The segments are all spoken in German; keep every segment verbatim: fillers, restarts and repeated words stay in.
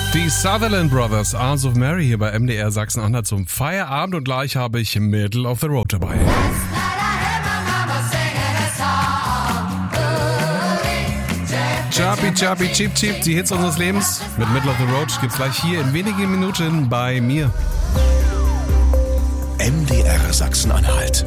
Die Sutherland Brothers, Arms of Mary hier bei M D R Sachsen-Anhalt zum Feierabend und gleich habe ich Middle of the Road dabei. Chirpy, chirpy, cheep, cheep, die Hits unseres Lebens mit Middle of the Road gibt's gleich hier in wenigen Minuten bei mir. M D R Sachsen-Anhalt.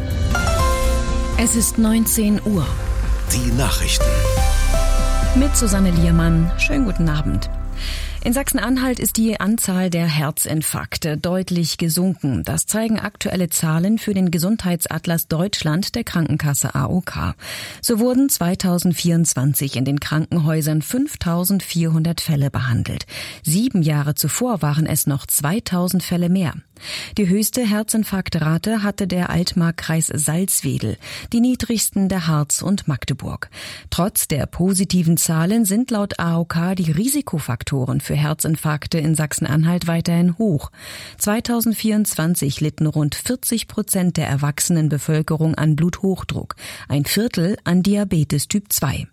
Es ist neunzehn Uhr. Die Nachrichten. Mit Susanne Liermann. Schönen guten Abend. In Sachsen-Anhalt ist die Anzahl der Herzinfarkte deutlich gesunken. Das zeigen aktuelle Zahlen für den Gesundheitsatlas Deutschland der Krankenkasse A O K. So wurden zweitausendvierundzwanzig in den Krankenhäusern fünftausendvierhundert Fälle behandelt. Sieben Jahre zuvor waren es noch zweitausend Fälle mehr. Die höchste Herzinfarktrate hatte der Altmarkkreis Salzwedel, die niedrigsten der Harz und Magdeburg. Trotz der positiven Zahlen sind laut A O K die Risikofaktoren für Herzinfarkte in Sachsen-Anhalt weiterhin hoch. zweitausendvierundzwanzig litten rund vierzig Prozent der erwachsenen Bevölkerung an Bluthochdruck, ein Viertel an Diabetes Typ zwei.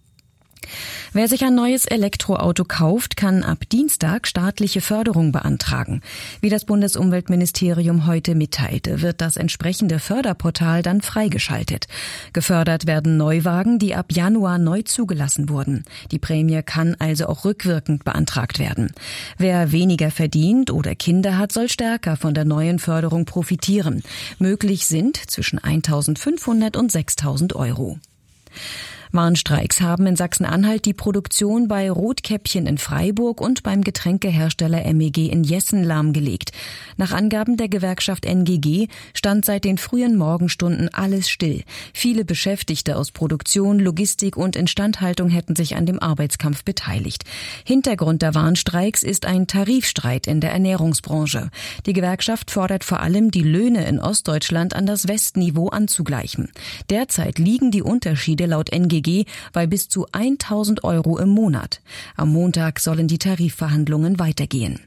Wer sich ein neues Elektroauto kauft, kann ab Dienstag staatliche Förderung beantragen. Wie das Bundesumweltministerium heute mitteilte, wird das entsprechende Förderportal dann freigeschaltet. Gefördert werden Neuwagen, die ab Januar neu zugelassen wurden. Die Prämie kann also auch rückwirkend beantragt werden. Wer weniger verdient oder Kinder hat, soll stärker von der neuen Förderung profitieren. Möglich sind zwischen eintausendfünfhundert und sechstausend Euro. Warnstreiks haben in Sachsen-Anhalt die Produktion bei Rotkäppchen in Freiburg und beim Getränkehersteller M E G in Jessen lahmgelegt. Nach Angaben der Gewerkschaft N G G stand seit den frühen Morgenstunden alles still. Viele Beschäftigte aus Produktion, Logistik und Instandhaltung hätten sich an dem Arbeitskampf beteiligt. Hintergrund der Warnstreiks ist ein Tarifstreit in der Ernährungsbranche. Die Gewerkschaft fordert vor allem, die Löhne in Ostdeutschland an das Westniveau anzugleichen. Derzeit liegen die Unterschiede laut N G G bei bis zu eintausend Euro im Monat. Am Montag sollen die Tarifverhandlungen weitergehen.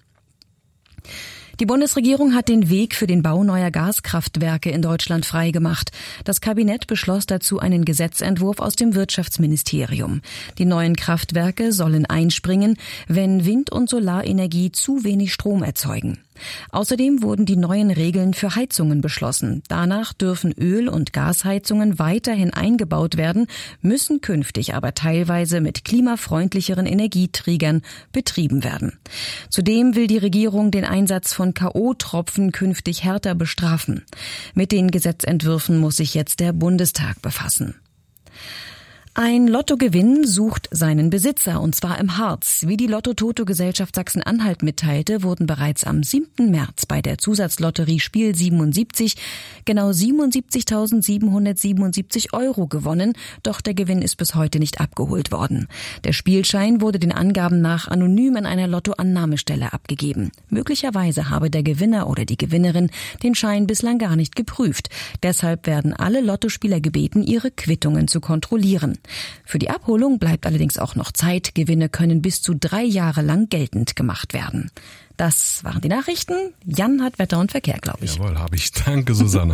Die Bundesregierung hat den Weg für den Bau neuer Gaskraftwerke in Deutschland freigemacht. Das Kabinett beschloss dazu einen Gesetzentwurf aus dem Wirtschaftsministerium. Die neuen Kraftwerke sollen einspringen, wenn Wind- und Solarenergie zu wenig Strom erzeugen. Außerdem wurden die neuen Regeln für Heizungen beschlossen. Danach dürfen Öl- und Gasheizungen weiterhin eingebaut werden, müssen künftig aber teilweise mit klimafreundlicheren Energieträgern betrieben werden. Zudem will die Regierung den Einsatz von K O-Tropfen künftig härter bestrafen. Mit den Gesetzentwürfen muss sich jetzt der Bundestag befassen. Ein Lottogewinn sucht seinen Besitzer, und zwar im Harz. Wie die Lotto-Toto-Gesellschaft Sachsen-Anhalt mitteilte, wurden bereits am siebten März bei der Zusatzlotterie Spiel siebenundsiebzig genau siebenundsiebzigtausendsiebenhundertsiebenundsiebzig Euro gewonnen, doch der Gewinn ist bis heute nicht abgeholt worden. Der Spielschein wurde den Angaben nach anonym in einer Lottoannahmestelle abgegeben. Möglicherweise habe der Gewinner oder die Gewinnerin den Schein bislang gar nicht geprüft. Deshalb werden alle Lottospieler gebeten, ihre Quittungen zu kontrollieren. Für die Abholung bleibt allerdings auch noch Zeit. Gewinne können bis zu drei Jahre lang geltend gemacht werden. Das waren die Nachrichten. Jan hat Wetter und Verkehr, glaube ich. Jawohl, habe ich. Danke, Susanne.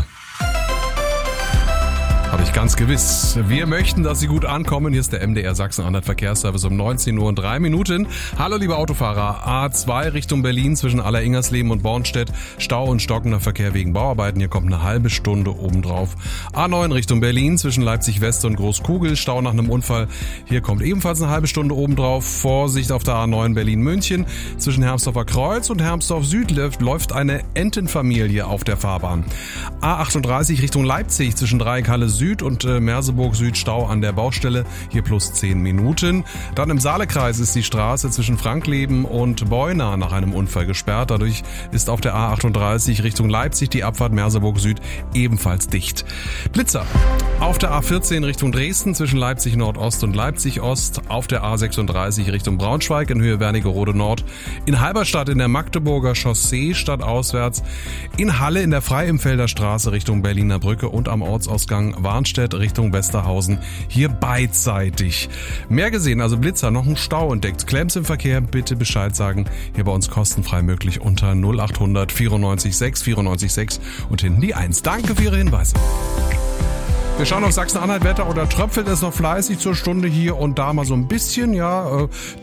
Habe ich ganz gewiss. Wir möchten, dass Sie gut ankommen. Hier ist der M D R Sachsen-Anhalt Verkehrsservice um neunzehn Uhr und drei Minuten. Hallo liebe Autofahrer. A zwei Richtung Berlin zwischen Alleringers-Leben und Bornstedt. Stau und stockender Verkehr wegen Bauarbeiten. Hier kommt eine halbe Stunde obendrauf. A neun Richtung Berlin zwischen Leipzig-West und Großkugel. Stau nach einem Unfall. Hier kommt ebenfalls eine halbe Stunde obendrauf. Vorsicht auf der A neun Berlin-München. Zwischen Hermsdorfer Kreuz und Hermsdorf Süd läuft eine Entenfamilie auf der Fahrbahn. A achtunddreißig Richtung Leipzig zwischen Dreieckhalle Süd und äh, Merseburg Süd Stau an der Baustelle, hier plus zehn Minuten. Dann im Saalekreis ist die Straße zwischen Frankleben und Beuna nach einem Unfall gesperrt. Dadurch ist auf der A achtunddreißig Richtung Leipzig die Abfahrt Merseburg Süd ebenfalls dicht. Blitzer auf der A vierzehn Richtung Dresden zwischen Leipzig Nordost und Leipzig Ost. Auf der A sechsunddreißig Richtung Braunschweig in Höhe Wernigerode Nord. In Halberstadt in der Magdeburger Chaussee stadtauswärts. In Halle in der Freiimfelder Straße Richtung Berliner Brücke und am Ortsausgang Warnstedt Richtung Westerhausen, hier beidseitig. Mehr gesehen, also Blitzer, noch ein Stau entdeckt. Klemms im Verkehr, bitte Bescheid sagen. Hier bei uns kostenfrei möglich unter null achthundert vierundneunzig sechs vierundneunzig sechs und hinten die eins. Danke für Ihre Hinweise. Wir schauen auf Sachsen-Anhalt Wetter, oder tröpfelt es noch fleißig zur Stunde hier und da mal so ein bisschen, ja,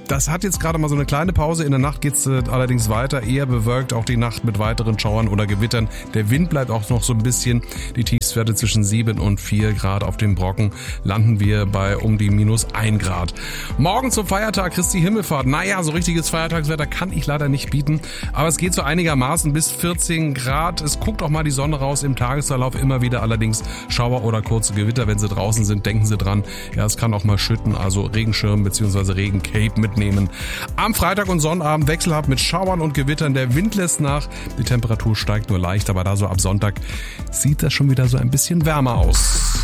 Das hat jetzt gerade mal so eine kleine Pause. In der Nacht geht's äh, allerdings weiter. Eher bewölkt auch die Nacht mit weiteren Schauern oder Gewittern. Der Wind bleibt auch noch so ein bisschen. Die Tiefstwerte zwischen sieben und vier Grad. Auf dem Brocken landen wir bei um die minus ein Grad. Morgen zum Feiertag Christi Himmelfahrt. Naja, so richtiges Feiertagswetter kann ich leider nicht bieten. Aber es geht so einigermaßen bis vierzehn Grad. Es guckt auch mal die Sonne raus im Tagesverlauf. Immer wieder allerdings Schauer oder kurze Gewitter. Wenn Sie draußen sind, denken Sie dran. Ja, es kann auch mal schütten. Also Regenschirm bzw. Regencape mit nehmen. Am Freitag und Sonnabend wechselhaft mit Schauern und Gewittern. Der Wind lässt nach. Die Temperatur steigt nur leicht, aber da so ab Sonntag sieht das schon wieder so ein bisschen wärmer aus.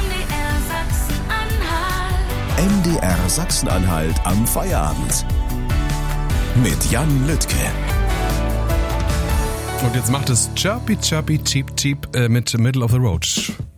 M D R Sachsen-Anhalt am Feierabend. Mit Jan Lüttke. Und jetzt macht es Chirpy Chirpy Cheep Cheep äh, mit Middle of the Road.